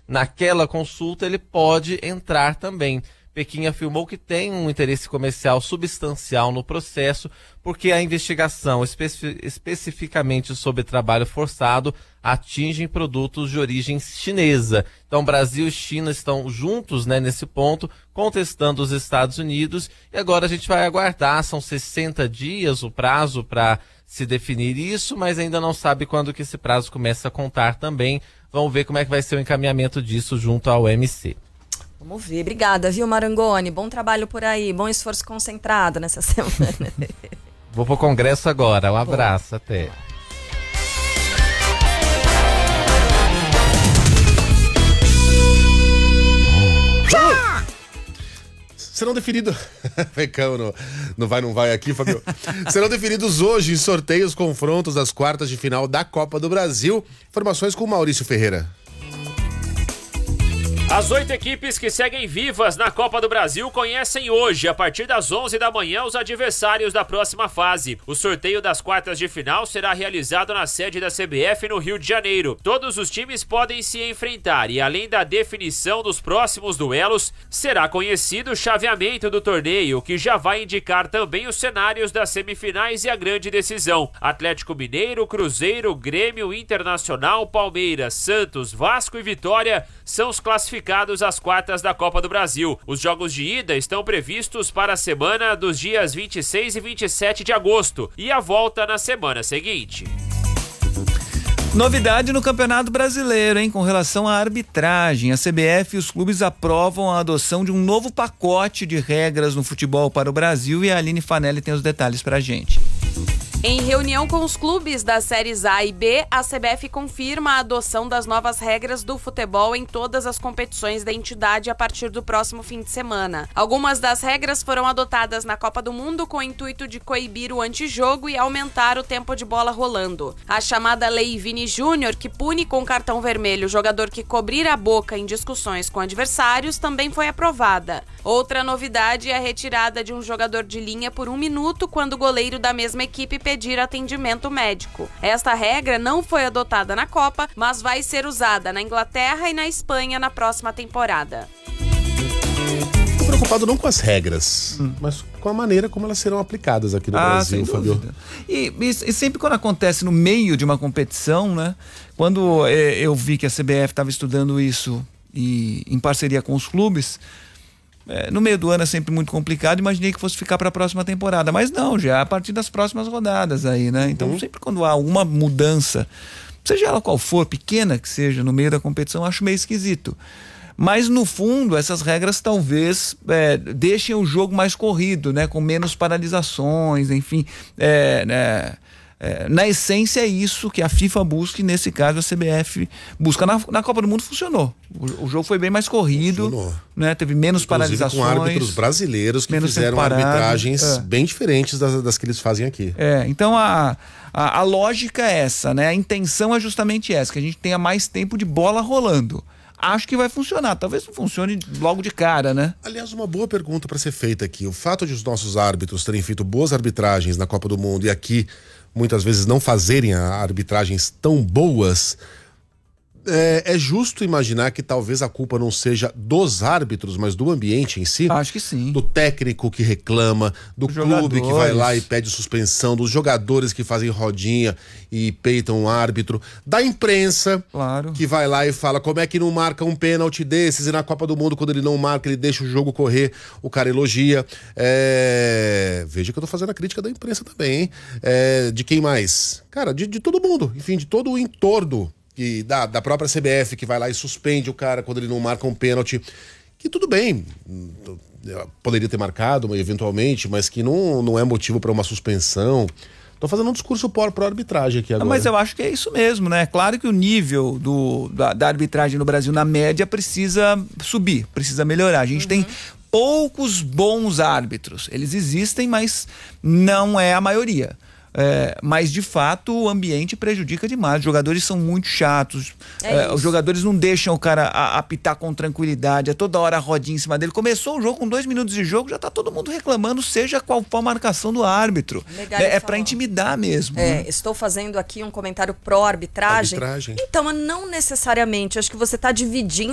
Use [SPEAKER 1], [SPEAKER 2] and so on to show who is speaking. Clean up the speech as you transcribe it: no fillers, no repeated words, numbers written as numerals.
[SPEAKER 1] naquela consulta, ele pode entrar também. Pequim afirmou que tem um interesse comercial substancial no processo, porque a investigação, especificamente sobre trabalho forçado, atinge produtos de origem chinesa. Então, Brasil e China estão juntos, né, nesse ponto, contestando os Estados Unidos. E agora a gente vai aguardar, são 60 dias o prazo para se definir isso, mas ainda não sabe quando que esse prazo começa a contar também. Vamos ver como é que vai ser o encaminhamento disso junto ao OMC.
[SPEAKER 2] Vamos ver. Obrigada, viu, Marangoni? Bom trabalho por aí, bom esforço concentrado nessa semana.
[SPEAKER 1] Vou pro Congresso agora. Um abraço, até.
[SPEAKER 3] Serão definidos. Não vai aqui, Fabio. Serão definidos hoje em sorteios confrontos das quartas de final da Copa do Brasil. Informações com o Maurício Ferreira.
[SPEAKER 4] As 8 equipes que seguem vivas na Copa do Brasil conhecem hoje, a partir das 11 da manhã, os adversários da próxima fase. O sorteio das quartas de final será realizado na sede da CBF no Rio de Janeiro. Todos os times podem se enfrentar e, além da definição dos próximos duelos, será conhecido o chaveamento do torneio, que já vai indicar também os cenários das semifinais e a grande decisão. Atlético Mineiro, Cruzeiro, Grêmio, Internacional, Palmeiras, Santos, Vasco e Vitória são os classificados às quartas da Copa do Brasil. Os jogos de ida estão previstos para a semana dos dias 26 e 27 de agosto e a volta na semana seguinte.
[SPEAKER 5] Novidade no Campeonato Brasileiro, hein? Com relação à arbitragem, a CBF e os clubes aprovam a adoção de um novo pacote de regras no futebol para o Brasil e a Aline Fanelli tem os detalhes pra gente.
[SPEAKER 6] Em reunião com os clubes das séries A e B, a CBF confirma a adoção das novas regras do futebol em todas as competições da entidade a partir do próximo fim de semana. Algumas das regras foram adotadas na Copa do Mundo com o intuito de coibir o antijogo e aumentar o tempo de bola rolando. A chamada Lei Vini Júnior, que pune com cartão vermelho o jogador que cobrir a boca em discussões com adversários, também foi aprovada. Outra novidade é a retirada de um jogador de linha por 1 minuto quando o goleiro da mesma equipe pedir atendimento médico. Esta regra não foi adotada na Copa, mas vai ser usada na Inglaterra e na Espanha na próxima temporada.
[SPEAKER 3] Estou preocupado não com as regras, mas com a maneira como elas serão aplicadas aqui no Brasil, Fabio.
[SPEAKER 5] E sempre quando acontece no meio de uma competição, né? Quando eu vi que a CBF estava estudando isso e em parceria com os clubes, no meio do ano é sempre muito complicado, imaginei que fosse ficar para a próxima temporada, mas não, já a partir das próximas rodadas aí, né? Então sempre quando há alguma mudança, seja ela qual for, pequena que seja, no meio da competição, eu acho meio esquisito. Mas no fundo essas regras talvez deixem o jogo mais corrido, né? Com menos paralisações, enfim, na essência é isso que a FIFA busca e nesse caso a CBF busca. Na Copa do Mundo funcionou. O jogo foi bem mais corrido, né? Teve menos
[SPEAKER 3] inclusive
[SPEAKER 5] paralisações.
[SPEAKER 3] Com árbitros brasileiros que fizeram arbitragens bem diferentes das que eles fazem aqui.
[SPEAKER 5] Então a lógica é essa, né? A intenção é justamente essa, que a gente tenha mais tempo de bola rolando. Acho que vai funcionar, talvez não funcione logo de cara, né?
[SPEAKER 3] Aliás, uma boa pergunta para ser feita aqui. O fato de os nossos árbitros terem feito boas arbitragens na Copa do Mundo e aqui muitas vezes não fazerem arbitragens tão boas, é justo imaginar que talvez a culpa não seja dos árbitros, mas do ambiente em si?
[SPEAKER 5] Acho que sim.
[SPEAKER 3] Do técnico que reclama, do clube que vai lá e pede suspensão, dos jogadores que fazem rodinha e peitam o árbitro, da imprensa,
[SPEAKER 5] claro,
[SPEAKER 3] que vai lá e fala como é que não marca um pênalti desses, e na Copa do Mundo quando ele não marca, ele deixa o jogo correr, o cara elogia. Veja que eu tô fazendo a crítica da imprensa também, hein? De quem mais? Cara, de todo mundo, enfim, de todo o entorno e da própria CBF, que vai lá e suspende o cara quando ele não marca um pênalti, que tudo bem, poderia ter marcado eventualmente, mas que não é motivo para uma suspensão. Tô fazendo um discurso pro arbitragem aqui agora.
[SPEAKER 5] Mas eu acho que é isso mesmo, né? Claro que o nível da arbitragem no Brasil, na média, precisa subir, precisa melhorar. A gente tem poucos bons árbitros. Eles existem, mas não é a maioria. Mas de fato o ambiente prejudica demais. Os jogadores são muito chatos, os jogadores não deixam o cara apitar com tranquilidade, toda hora a rodinha em cima dele. Começou o jogo com 2 minutos de jogo, já tá todo mundo reclamando, seja qual for a marcação do árbitro. Pra intimidar mesmo.
[SPEAKER 2] Estou fazendo aqui um comentário pró-arbitragem. Então, não necessariamente, acho que você tá dividindo